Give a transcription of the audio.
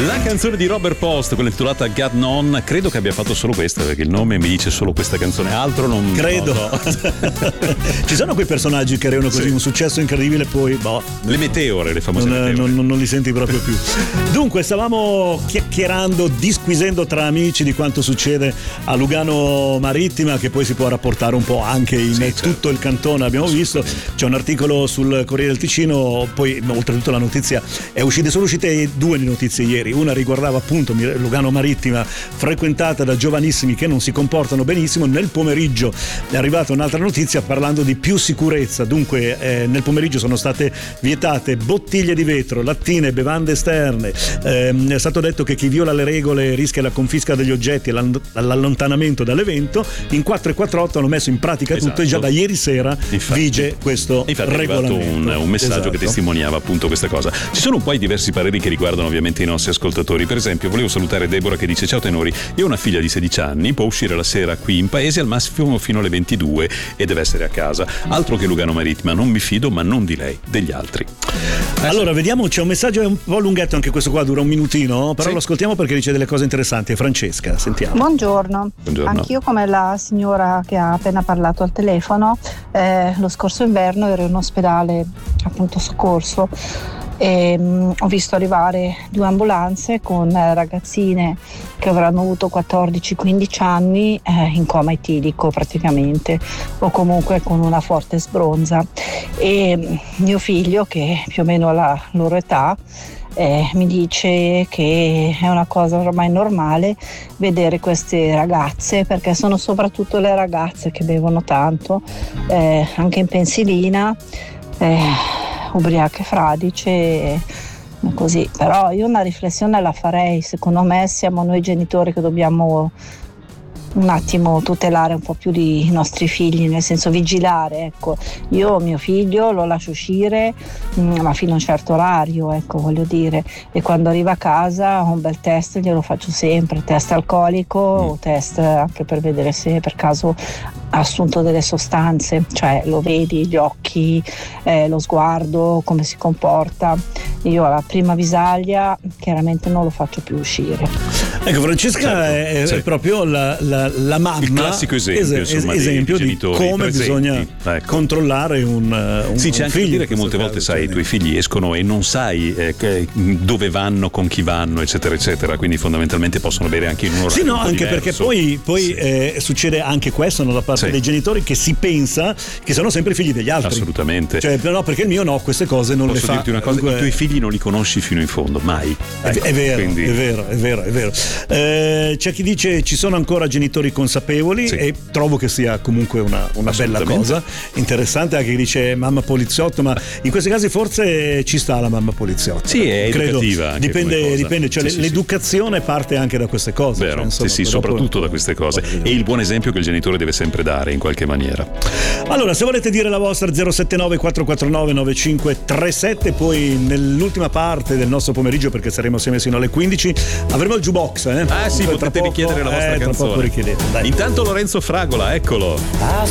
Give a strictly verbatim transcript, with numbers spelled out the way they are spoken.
La canzone di Robert Post, quella intitolata God Non, credo che abbia fatto solo questa, perché il nome mi dice solo questa canzone, altro non credo. No, no. Ci sono quei personaggi che creano così sì. un successo incredibile, poi boh, le meteore, le famose non, meteore. Non, non li senti proprio più. Dunque, stavamo chiacchierando, disquisendo tra amici di quanto succede a Lugano Marittima, che poi si può rapportare un po' anche in sì, tutto certo. il cantone. Abbiamo visto, c'è un articolo sul Corriere del Ticino, poi oltretutto la notizia è uscita, sono uscite due notizie ieri. Una riguardava appunto Lugano Marittima, frequentata da giovanissimi che non si comportano benissimo. Nel pomeriggio è arrivata un'altra notizia parlando di più sicurezza. Dunque eh, nel pomeriggio sono state vietate bottiglie di vetro, lattine, bevande esterne. Eh, è stato detto che chi viola le regole rischia la confisca degli oggetti e l'allontanamento dall'evento. In quattro e quarantotto hanno messo in pratica esatto. tutto e già da ieri sera infatti, vige questo infatti regolamento. È arrivato un, un messaggio esatto. che testimoniava appunto questa cosa. Ci sono poi diversi pareri che riguardano ovviamente i nostri ascoltatori. Per esempio, volevo salutare Deborah che dice: ciao tenori, io ho una figlia di sedici anni, può uscire la sera qui in paese al massimo fino alle ventidue e deve essere a casa. Altro che Lugano Marittima, non mi fido, ma non di lei, degli altri. Allora vediamo, c'è un messaggio, è un po' lunghetto anche questo qua, dura un minutino, però sì. lo ascoltiamo perché dice delle cose interessanti. Francesca, sentiamo. Buongiorno. Buongiorno. Anch'io, come la signora che ha appena parlato al telefono, eh, lo scorso inverno ero in ospedale, appunto soccorso, e mh, ho visto arrivare due ambulanze con eh, ragazzine che avranno avuto quattordici quindici anni eh, in coma etilico praticamente, o comunque con una forte sbronza, e mh, mio figlio, che più o meno ha la loro età, Eh, mi dice che è una cosa ormai normale vedere queste ragazze, perché sono soprattutto le ragazze che bevono tanto, eh, anche in pensilina, eh, ubriache fradice, così. Però io una riflessione la farei, secondo me siamo noi genitori che dobbiamo un attimo tutelare un po' più i nostri figli, nel senso vigilare, ecco. Io mio figlio lo lascio uscire mh, ma fino a un certo orario, ecco, voglio dire, e quando arriva a casa un bel test glielo faccio sempre, test alcolico mm. o test anche per vedere se per caso ha assunto delle sostanze, cioè lo vedi, gli occhi, eh, lo sguardo, come si comporta. Io alla prima visaglia chiaramente non lo faccio più uscire. Ecco, Francesca certo, è, sì. è proprio la, la, la mamma, il classico esempio, es- insomma, esempio di, di come presenti. bisogna ecco. controllare un, un sì, c'è un anche figlio. da dire che molte caso, volte sai, cioè, i tuoi figli escono e non sai eh, che, dove vanno, con chi vanno, eccetera eccetera, quindi fondamentalmente possono bere anche in un orario sì, no, un po' anche diverso. Perché poi, poi sì. eh, succede anche questo da parte sì. dei genitori, che si pensa che sono sempre figli degli altri. Assolutamente. Cioè, però perché il mio no, queste cose non Posso le fa. dirti una cosa, Dunque, i tuoi figli non li conosci fino in fondo, mai. Ecco, è, è vero, quindi... è vero, è vero, è vero. Eh, c'è chi dice ci sono ancora genitori consapevoli sì. e trovo che sia comunque una, una bella cosa. Interessante anche chi dice mamma poliziotto, ma in questi casi forse ci sta la mamma poliziotto. Sì, è credo, educativa. Anche dipende, dipende, cioè sì, l'educazione sì, parte anche da queste cose. Vero, cioè, insomma, sì, sì, soprattutto da queste cose. E il buon esempio che il genitore deve sempre dare in qualche maniera. Allora, se volete dire la vostra, zero sette nove quattro quattro nove nove cinque tre sette, poi nell'ultima parte del nostro pomeriggio, perché saremo assieme sino alle quindici, avremo il jukebox, eh? Ah sì, poi potete richiedere la vostra eh, canzone. Dai. Intanto Lorenzo Fragola, eccolo. I